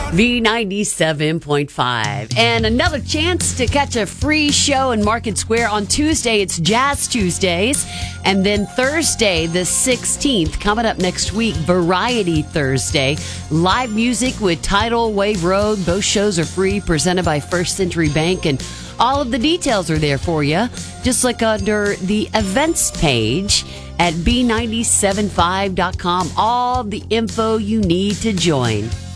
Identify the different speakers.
Speaker 1: V97.5. And another chance to catch a free show in Market Square on Tuesday. It's Jazz Tuesdays. And then Thursday, the 16th, coming up next week, Variety Thursday. Live music with Tidal Wave Road. Both shows are free, presented by First Century Bank. And all of the details are there for you. Just look under the events page at B975.com. All the info you need to join.